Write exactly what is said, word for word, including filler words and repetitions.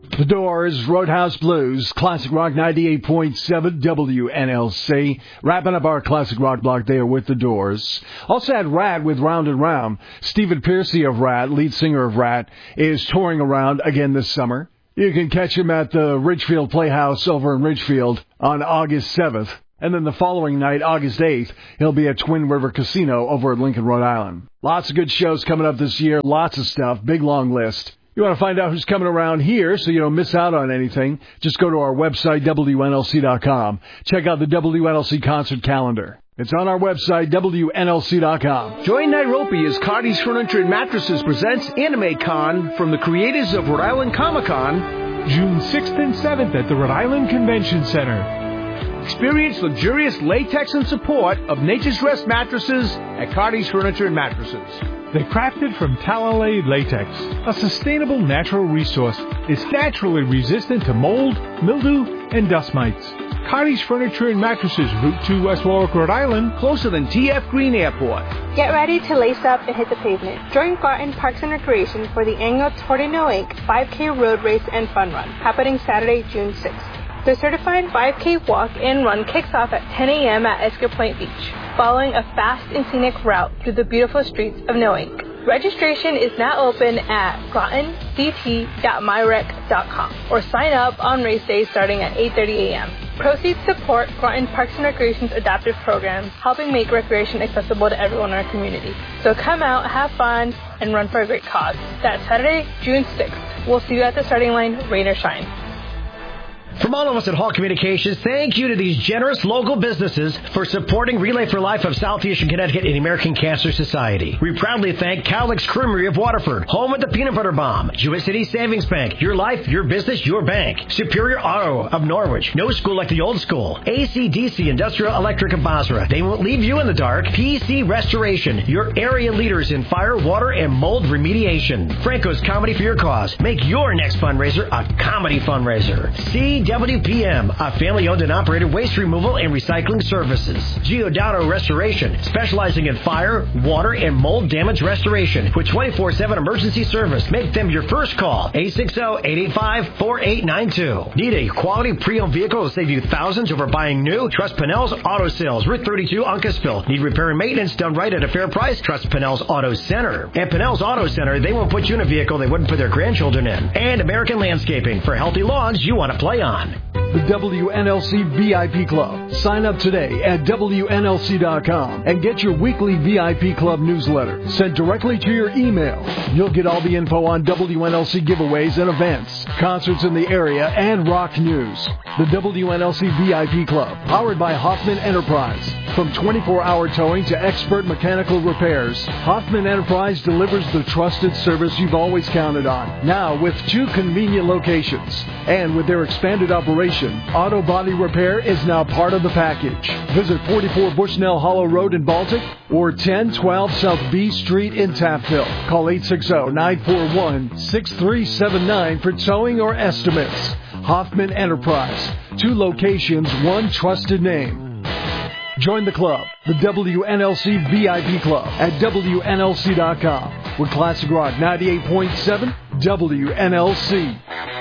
The Doors, Roadhouse Blues, Classic Rock ninety-eight point seven W N L C. Wrapping up our Classic Rock block there with The Doors. Also had Rat with Round and Round. Stephen Pearcy of Rat, lead singer of Rat, is touring around again this summer. You can catch him at the Ridgefield Playhouse over in Ridgefield on August seventh. And then the following night, August eighth, he'll be at Twin River Casino over at Lincoln, Rhode Island. Lots of good shows coming up this year. Lots of stuff. Big, long list. You want to find out who's coming around here so you don't miss out on anything, just go to our website, W N L C dot com. Check out the W N L C concert calendar. It's on our website, W N L C dot com. Join Nairobi as Cardi's Furniture and Mattresses presents Anime Con from the creators of Rhode Island Comic Con, June sixth and seventh at the Rhode Island Convention Center. Experience luxurious latex and support of Nature's Rest mattresses at Cardi's Furniture and Mattresses. They're crafted from Talalay latex, a sustainable natural resource. It's naturally resistant to mold, mildew, and dust mites. Cardi's Furniture and Mattresses, Route two, West Warwick, Rhode Island, closer than T F Green Airport. Get ready to lace up and hit the pavement. Join Garten Parks and Recreation for the annual Tour de Noack five K Road Race and Fun Run, happening Saturday, June sixth. The certified five K walk and run kicks off at ten a.m. at Esker Point Beach, following a fast and scenic route through the beautiful streets of Noack. Registration is now open at groton c t dot my rec dot com or sign up on race day starting at eight thirty a.m. Proceeds support Groton Parks and Recreation's adaptive programs, helping make recreation accessible to everyone in our community. So come out, have fun, and run for a great cause. That's Saturday, June sixth. We'll see you at the starting line, rain or shine. From all of us at Hall Communications, thank you to these generous local businesses for supporting Relay for Life of Southeastern Connecticut and the American Cancer Society. We proudly thank Cowlick's Creamery of Waterford, home of the Peanut Butter Bomb, Jewett City Savings Bank, your life, your business, your bank, Superior Auto of Norwich, no school like the old school, A C D C Industrial Electric of Basra, they won't leave you in the dark, P C Restoration, your area leaders in fire, water, and mold remediation, Franco's Comedy for Your Cause, make your next fundraiser a comedy fundraiser, C W P M, a family-owned and operated waste removal and recycling services. Giordano Restoration, specializing in fire, water, and mold damage restoration with twenty-four seven emergency service. Make them your first call, eight six zero, eight eight five, four eight nine two. Need a quality pre-owned vehicle to save you thousands over buying new? Trust Pinnell's Auto Sales, Route thirty-two, Uncasville. Need repair and maintenance done right at a fair price? Trust Pinnell's Auto Center. At Pinnell's Auto Center, they won't put you in a vehicle they wouldn't put their grandchildren in. And American Landscaping, for healthy lawns you want to play on. The W N L C V I P Club. Sign up today at W N L C dot com and get your weekly V I P Club newsletter sent directly to your email. You'll get all the info on W N L C giveaways and events, concerts in the area, and rock news. The W N L C V I P Club, powered by Hoffman Enterprise. From twenty-four hour towing to expert mechanical repairs, Hoffman Enterprise delivers the trusted service you've always counted on. Now with two convenient locations. And with their expanded operation, auto body repair is now part of the package. Visit forty-four Bushnell Hollow Road in Baltic or ten twelve South B Street in Taftville. Call eight six zero, nine four one, six three seven nine for towing or estimates. Hoffman Enterprise. Two locations, one trusted name. Join the club, the W N L C V I P Club, at W N L C dot com with Classic Rock ninety-eight point seven W N L C.